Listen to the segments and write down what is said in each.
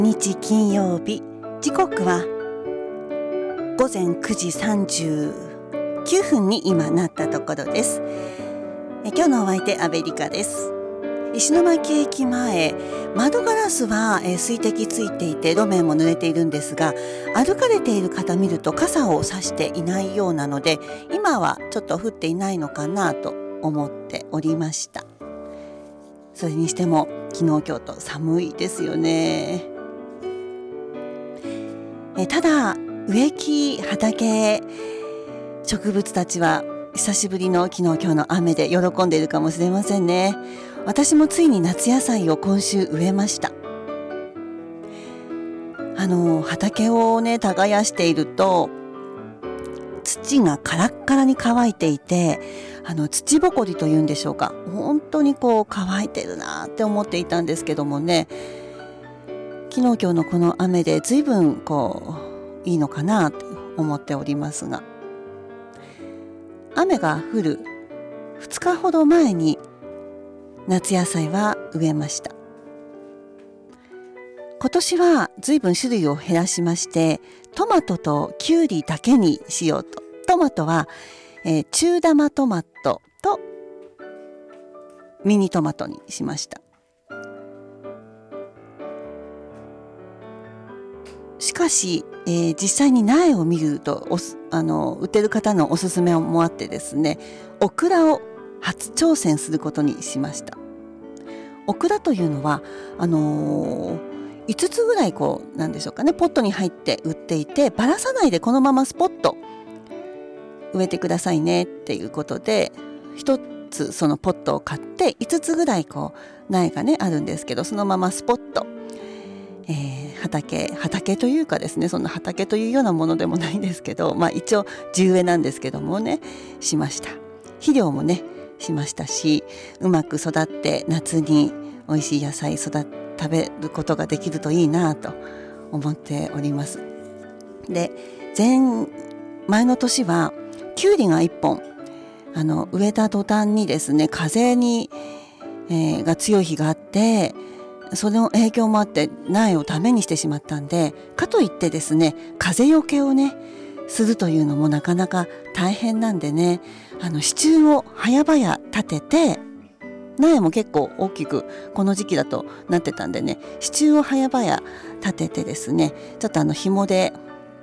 日金曜日、時刻は午前9時39分に今なったところです。今日のお相手アベリカです。石巻駅前、窓ガラスは水滴ついていて路面も濡れているんですが、歩かれている方見ると傘を差していないようなので、今はちょっと降っていないのかなと思っておりました。それにしても昨日今日と寒いですよね。ただ植木、畑、植物たちは久しぶりの昨日今日の雨で喜んでいるかもしれませんね。私もついに夏野菜を今週植えました。畑をね耕していると土がカラッカラに乾いていて、土ぼこりというんでしょうか、本当に乾いてるなって思っていたんですけどもね、昨日今日のこの雨で随分いいのかなと思っておりますが、雨が降る2日ほど前に夏野菜は植えました。今年は随分種類を減らしまして、トマトとキュウリだけにしようと。トマトは、中玉トマトとミニトマトにしました。しかし、実際に苗を見ると売ってる方のおすすめもあってですね、オクラを初挑戦することにしました。オクラというのは5つぐらいなんでしょうかね、ポットに入って売っていて、ばらさないでこのままスポッと植えてくださいねっていうことで、1つそのポットを買って5つぐらい苗がねあるんですけど、そのままスポッと、畑というかですね、そんな畑というようなものでもないんですけど、一応地植えなんですけどもね、しました。肥料もねしましたし、うまく育って夏に美味しい野菜食べることができるといいなと思っております。で、前の年はキュウリが1本植えた途端にですね、風が強い日があって、その影響もあって苗をダメにしてしまったんで、かといってですね、風よけをねするというのもなかなか大変なんでね、支柱を早々立てて、苗も結構大きくこの時期だとなってたんでね、支柱を早々立ててですね、ちょっと紐で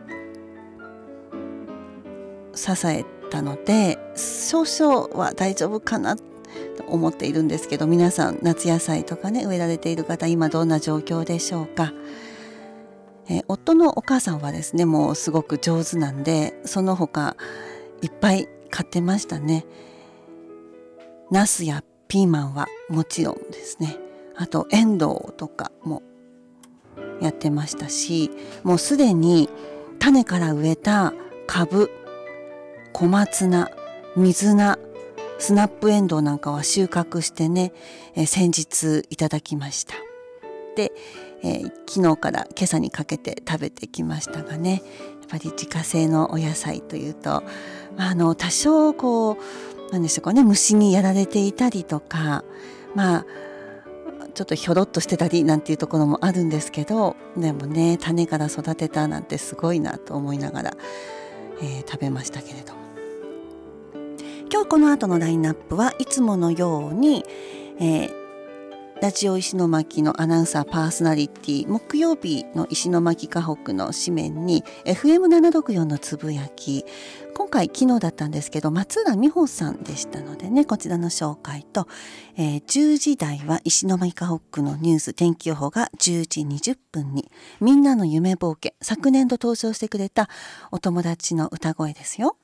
支えたので少々は大丈夫かなと思っているんですけど、皆さん夏野菜とかね植えられている方、今どんな状況でしょうか。夫のお母さんはですね、もうすごく上手なんで、その他いっぱい買ってましたね。ナスやピーマンはもちろんですね、あとエンドウとかもやってましたし、もうすでに種から植えたカブ、小松菜、水菜、スナップエンドウなんかは収穫してね、先日いただきました。で、昨日から今朝にかけて食べてきましたがね、やっぱり自家製のお野菜というと、多少なんでしょうかね、虫にやられていたりとか、ちょっとひょろっとしてたりなんていうところもあるんですけど、でもね、種から育てたなんてすごいなと思いながら、食べましたけれども、今日この後のラインナップはいつものように、ラジオ石巻のアナウンサーパーソナリティ、木曜日の石巻河北の紙面に FM764 のつぶやき、今回昨日だったんですけど松浦美穂さんでしたのでね、こちらの紹介と、10時台は石巻河北のニュース天気予報が10時20分に、みんなの夢冒険、昨年度登場してくれたお友達の歌声ですよ。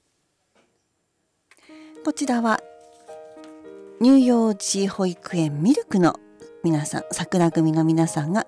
こちらは乳幼児保育園ミルクの皆さん、桜組の皆さんが